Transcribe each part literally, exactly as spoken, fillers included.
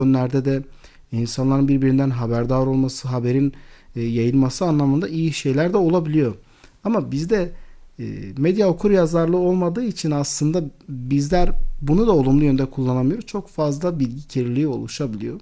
Nerede de insanların birbirinden haberdar olması, haberin e, yayılması anlamında iyi şeyler de olabiliyor. Ama bizde e, medya okuryazarlığı olmadığı için aslında bizler bunu da olumlu yönde kullanamıyoruz. Çok fazla bilgi kirliliği oluşabiliyor.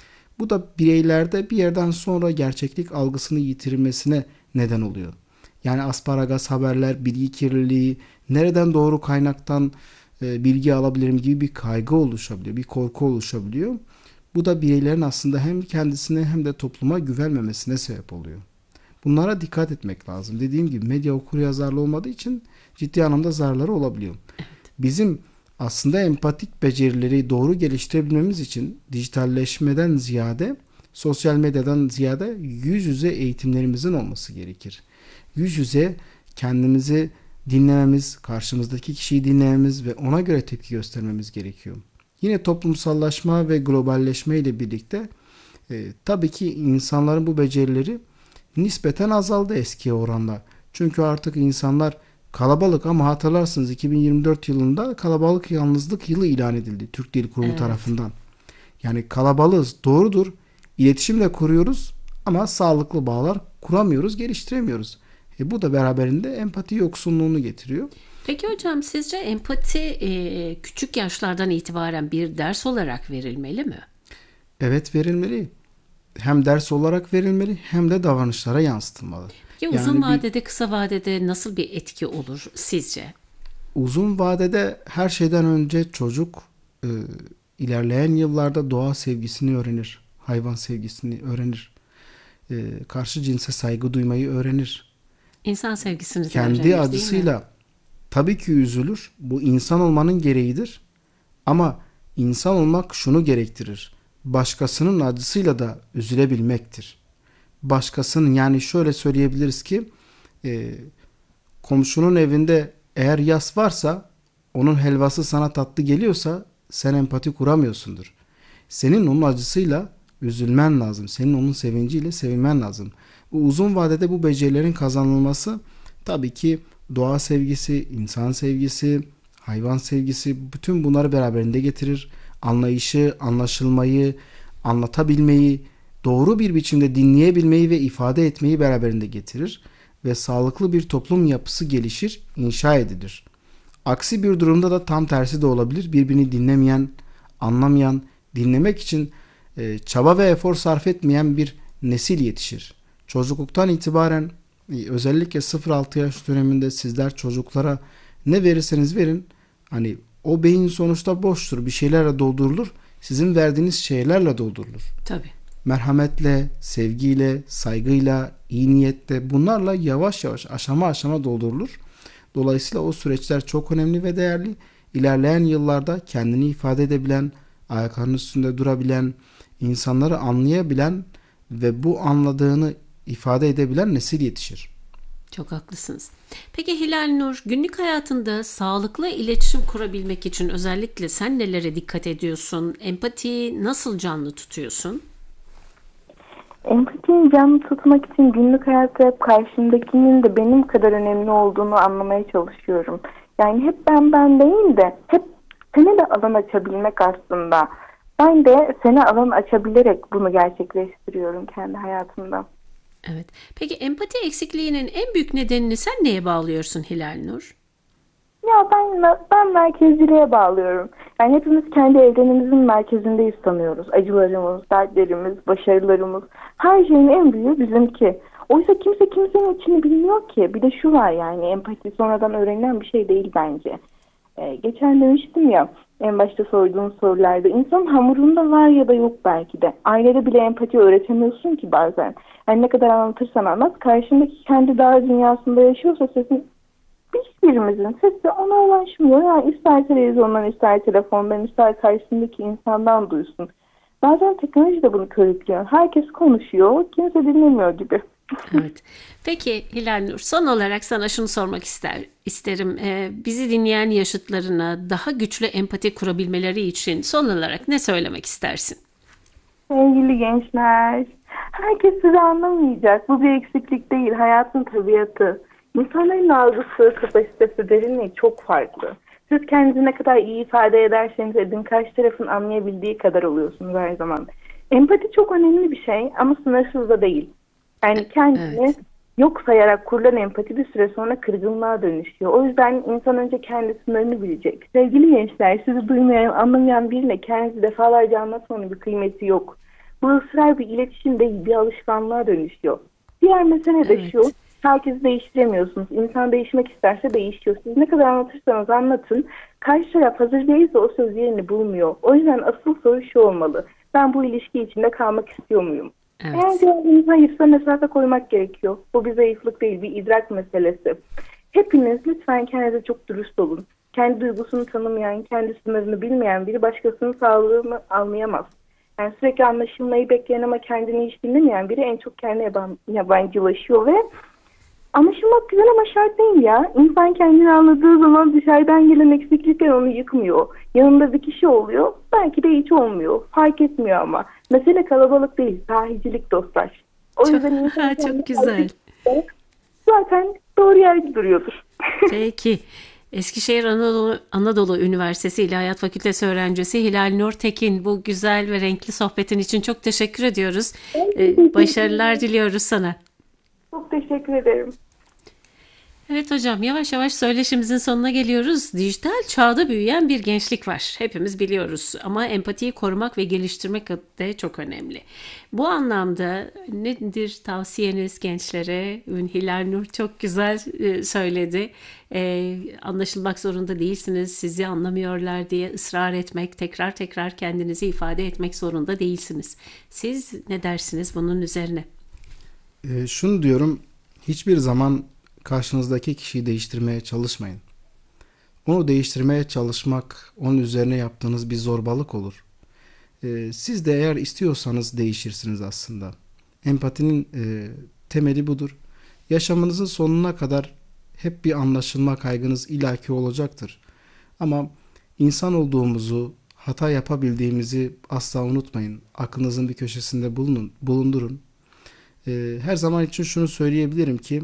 Bu da bireylerde bir yerden sonra gerçeklik algısını yitirmesine neden oluyor. Yani asparagas haberler, bilgi kirliliği, nereden doğru kaynaktan e, bilgi alabilirim gibi bir kaygı oluşabiliyor, bir korku oluşabiliyor. Bu da bireylerin aslında hem kendisine hem de topluma güvenmemesine sebep oluyor. Bunlara dikkat etmek lazım. Dediğim gibi medya okuryazarlı olmadığı için ciddi anlamda zararları olabiliyor. Bizim aslında empatik becerileri doğru geliştirebilmemiz için dijitalleşmeden ziyade, sosyal medyadan ziyade yüz yüze eğitimlerimizin olması gerekir. Yüz yüze kendimizi dinlememiz, karşımızdaki kişiyi dinlememiz ve ona göre tepki göstermemiz gerekiyor. Yine toplumsallaşma ve globalleşme ile birlikte e, tabii ki insanların bu becerileri nispeten azaldı eskiye oranla. Çünkü artık insanlar kalabalık, ama hatırlarsınız iki bin yirmi dört yılında kalabalık yalnızlık yılı ilan edildi Türk Dil Kurumu Evet. tarafından. Yani kalabalığız, doğrudur. İletişim de kuruyoruz ama sağlıklı bağlar kuramıyoruz, geliştiremiyoruz. E bu da beraberinde empati yoksunluğunu getiriyor. Peki hocam, sizce empati e, küçük yaşlardan itibaren bir ders olarak verilmeli mi? Evet, verilmeli. Hem ders olarak verilmeli hem de davranışlara yansıtılmalı. Peki uzun Yani bir vadede, kısa vadede nasıl bir etki olur sizce? uzun vadede her şeyden önce çocuk e, ilerleyen yıllarda doğa sevgisini öğrenir. Hayvan sevgisini öğrenir. E, karşı cinse saygı duymayı öğrenir. İnsan sevgisini de Kendi öğrenir, değil mi? acısıyla tabii ki üzülür. Bu insan olmanın gereğidir. Ama insan olmak şunu gerektirir: başkasının acısıyla da üzülebilmektir. Başkasının, yani şöyle söyleyebiliriz ki e, komşunun evinde eğer yas varsa, onun helvası sana tatlı geliyorsa sen empati kuramıyorsundur. Senin onun acısıyla üzülmen lazım. Senin onun sevinciyle sevinmen lazım. Bu uzun vadede bu becerilerin kazanılması tabii ki doğa sevgisi, insan sevgisi, hayvan sevgisi, bütün bunları beraberinde getirir. Anlayışı, anlaşılmayı, anlatabilmeyi, doğru bir biçimde dinleyebilmeyi ve ifade etmeyi beraberinde getirir ve sağlıklı bir toplum yapısı gelişir, inşa edilir. Aksi bir durumda da tam tersi de olabilir. Birbirini dinlemeyen, anlamayan, dinlemek için e, çaba ve efor sarf etmeyen bir nesil yetişir. Çocukluktan itibaren e, özellikle sıfır altı yaş döneminde sizler çocuklara ne verirseniz verin, hani o beyin sonuçta boştur. Bir şeylerle doldurulur. Sizin verdiğiniz şeylerle doldurulur. Tabii. Merhametle, sevgiyle, saygıyla, iyi niyetle, bunlarla yavaş yavaş aşama aşama doldurulur. Dolayısıyla o süreçler çok önemli ve değerli. İlerleyen yıllarda kendini ifade edebilen, ayaklarının üstünde durabilen, insanları anlayabilen ve bu anladığını ifade edebilen nesil yetişir. Çok haklısınız. Peki Hilal Nur, günlük hayatında sağlıklı iletişim kurabilmek için özellikle sen nelere dikkat ediyorsun? Empatiyi nasıl canlı tutuyorsun? Empatiyi canlı tutmak için günlük hayatta hep karşımdakinin de benim kadar önemli olduğunu anlamaya çalışıyorum. Yani hep ben ben değil de hep sene de alan açabilmek aslında. Ben de sene alan açabilerek bunu gerçekleştiriyorum kendi hayatımda. Evet. Peki empati eksikliğinin en büyük nedenini sen neye bağlıyorsun Hilal Nur? Ya ben ben merkezciliğe bağlıyorum. Yani hepimiz kendi evrenimizin merkezindeyiz sanıyoruz. Acılarımız, dertlerimiz, başarılarımız, her şeyin en büyüğü bizimki. Oysa kimse kimsenin içini bilmiyor ki. Bir de şu var, yani empati sonradan öğrenilen bir şey değil bence. Ee, geçen demiştim ya, en başta sorduğum sorularda, insanın hamurunda var ya da yok belki de. Ailede bile empati öğretemiyorsun ki bazen. Yani ne kadar anlatırsan anlat, karşındaki kendi dar dünyasında yaşıyorsa sesin, hiçbirimizin sesi ona ulaşmıyor. Yani ister televizyondan, ister telefondan, ister karşısındaki insandan duysun. Bazen teknoloji de bunu körüklüyor. Herkes konuşuyor, kimse dinlemiyor gibi. Evet. Peki Hilal Nur, son olarak sana şunu sormak ister, isterim. Ee, bizi dinleyen yaşıtlarına daha güçlü empati kurabilmeleri için son olarak ne söylemek istersin? Sevgili gençler, herkes sizi anlamayacak. Bu bir eksiklik değil, hayatın tabiatı. İnsanların algısı, kapasitesi, derinliği çok farklı. Siz kendinizi ne kadar iyi ifade ederseniz edin karşı tarafın anlayabildiği kadar oluyorsunuz her zaman. Empati çok önemli bir şey ama sınırsız da değil. Yani kendini Evet. yok sayarak kurulan empati bir süre sonra kırgınlığa dönüşüyor. O yüzden insan önce kendi sınırını bilecek. Sevgili gençler, sizi duymayan, anlamayan birine kendinizi defalarca anlatmanın bir kıymeti yok. Bu ısrar bir iletişim değil, bir alışkanlığa dönüşüyor. Diğer mesele de Evet. şu, herkesi değiştiremiyorsunuz. İnsan değişmek isterse değişiyor. Siz ne kadar anlatırsanız anlatın, karşı taraf hazır değilse o söz yerini bulmuyor. O yüzden asıl soru şu olmalı: ben bu ilişki içinde kalmak istiyor muyum? Evet. Eğer cevabınız hayırsa mesafe koymak gerekiyor. Bu bir zayıflık değil, bir idrak meselesi. Hepiniz lütfen kendinize çok dürüst olun. Kendi duygusunu tanımayan, kendi sınırını bilmeyen biri başkasının sağlığını anlayamaz. Yani sürekli anlaşılmayı bekleyen ama kendini hiç dinlemeyen biri en çok kendine yaban, yabancılaşıyor ve anlaşılmak güzel ama şart değil ya. İnsan kendini anladığı zaman dışarıdan gelen eksiklikler onu yıkmıyor. Yanında bir kişi oluyor, belki de hiç olmuyor. Fark etmiyor ama. Mesele kalabalık değil, sahicilik dostlar. O Çok- yüzden insan Ha, çok kendini güzel. fark ettiğinde zaten doğru yerde duruyordur. Peki. Eskişehir Anadolu, Anadolu Üniversitesi İlahiyat Fakültesi öğrencisi Hilal Nur Tekin, bu güzel ve renkli sohbetin için çok teşekkür ediyoruz. Ee, başarılar diliyoruz sana. Çok teşekkür ederim. Evet hocam, yavaş yavaş söyleşimizin sonuna geliyoruz. Dijital çağda büyüyen bir gençlik var. Hepimiz biliyoruz ama empatiyi korumak ve geliştirmek de çok önemli. Bu anlamda nedir tavsiyeniz gençlere? Hilal Nur çok güzel e, söyledi. E, anlaşılmak zorunda değilsiniz, sizi anlamıyorlar diye ısrar etmek, tekrar tekrar kendinizi ifade etmek zorunda değilsiniz. Siz ne dersiniz bunun üzerine? E, şunu diyorum, hiçbir zaman karşınızdaki kişiyi değiştirmeye çalışmayın. Onu değiştirmeye çalışmak, onun üzerine yaptığınız bir zorbalık olur. E, siz de eğer istiyorsanız değişirsiniz aslında. Empatinin e, temeli budur. Yaşamınızın sonuna kadar hep bir anlaşılma kaygınız illaki olacaktır. Ama insan olduğumuzu, hata yapabildiğimizi asla unutmayın. Aklınızın bir köşesinde bulunun, bulundurun. E, her zaman için şunu söyleyebilirim ki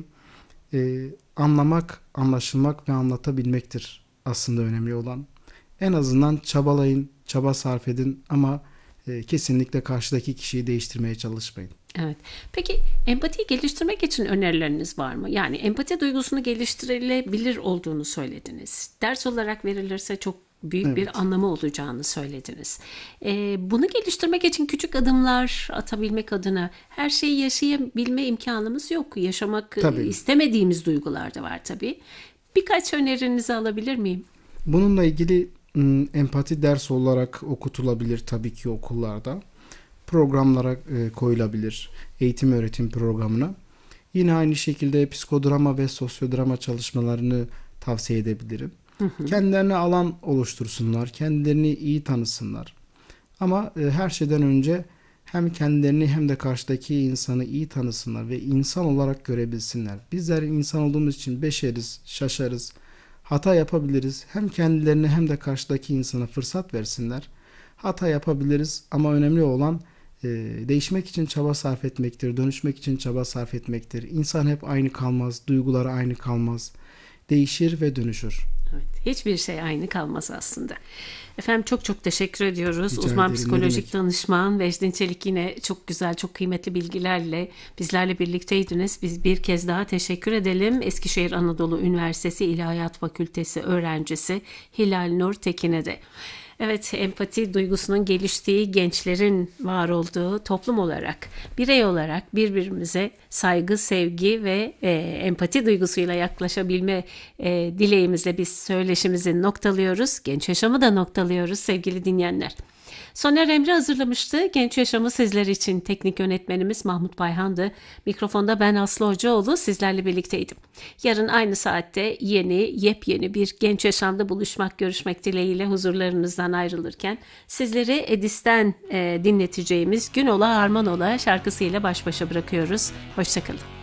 e, anlamak, anlaşılmak ve anlatabilmektir aslında önemli olan. En azından çabalayın, çaba sarf edin ama e, kesinlikle karşıdaki kişiyi değiştirmeye çalışmayın. Evet. Peki empatiyi geliştirmek için önerileriniz var mı? Yani empati duygusunu geliştirilebilir olduğunu söylediniz. Ders olarak verilirse çok büyük Evet. bir anlamı olacağını söylediniz. Ee, bunu geliştirmek için küçük adımlar atabilmek adına her şeyi yaşayabilme imkanımız yok. Yaşamak Tabii. e, istemediğimiz duygular da var tabii. Birkaç önerinizi alabilir miyim? Bununla ilgili m, empati ders olarak okutulabilir tabii ki okullarda. Programlara e, koyulabilir, eğitim öğretim programına. Yine aynı şekilde psikodrama ve sosyodrama çalışmalarını tavsiye edebilirim. Kendilerine alan oluştursunlar, kendilerini iyi tanısınlar. Ama e, her şeyden önce hem kendilerini hem de karşıdaki insanı iyi tanısınlar ve insan olarak görebilsinler. Bizler insan olduğumuz için beşeriz, şaşarız, hata yapabiliriz. Hem kendilerine hem de karşıdaki insana fırsat versinler. Hata yapabiliriz ama önemli olan e, değişmek için çaba sarf etmektir, dönüşmek için çaba sarf etmektir. İnsan hep aynı kalmaz, duyguları aynı kalmaz. Değişir ve dönüşür. Evet, hiçbir şey aynı kalmaz aslında. Efendim çok çok teşekkür ediyoruz. Rica Uzman ederim, ne psikolojik demek. danışman Vecdin Çelik yine çok güzel, çok kıymetli bilgilerle bizlerle birlikteydiniz. Biz bir kez daha teşekkür edelim. Eskişehir Anadolu Üniversitesi İlahiyat Fakültesi öğrencisi Hilal Nur Tekin'e de. Evet, empati duygusunun geliştiği, gençlerin var olduğu toplum olarak, birey olarak birbirimize saygı, sevgi ve e, empati duygusuyla yaklaşabilme e, dileğimizle biz söyleşimizi noktalıyoruz. Genç yaşamı da noktalıyoruz sevgili dinleyenler. Soner Emre hazırlamıştı. Genç Yaşamı sizler için teknik yönetmenimiz Mahmut Bayhan'dı. Mikrofonda ben Aslı Hocaoğlu sizlerle birlikteydim. Yarın aynı saatte yeni, yepyeni bir Genç Yaşam'da buluşmak, görüşmek dileğiyle huzurlarınızdan ayrılırken sizleri Edis'ten e, dinleteceğimiz Günola Harmanola şarkısıyla baş başa bırakıyoruz. Hoşçakalın.